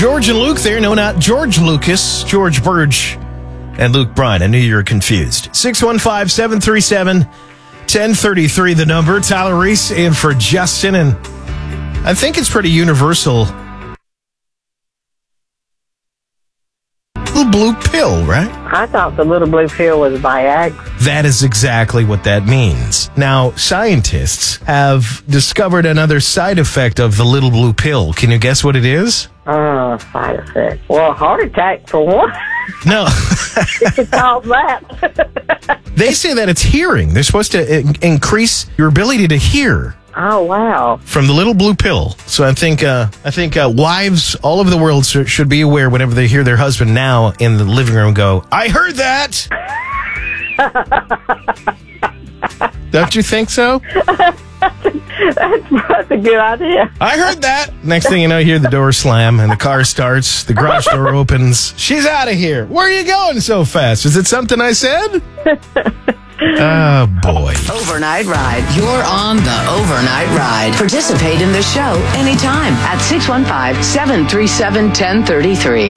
George and Luke there. No, not George Lucas. George Burge and Luke Bryan. I knew you were confused. 615-737-1033, the number. Tyler Reese in for Justin. And I think it's pretty universal. Little blue pill, right? I thought the little blue pill was Viagra. That is exactly what that means. Now, scientists have discovered another side effect of the little blue pill. Can you guess what it is? Side effect. Well, a heart attack for one. No. It's called that. They say that it's hearing. They're supposed to increase your ability to hear. Oh, wow. From the little blue pill. So I think wives all over the world should be aware whenever they hear their husband now in the living room go, I heard that. Don't you think so? That's a good idea. I heard that. Next thing you know, you hear the door slam and the car starts. The garage door opens. She's out of here. Where are you going so fast? Is it something I said? Oh, boy. Overnight Ride. You're on the Overnight Ride. Participate in the show anytime at 615-737-1033.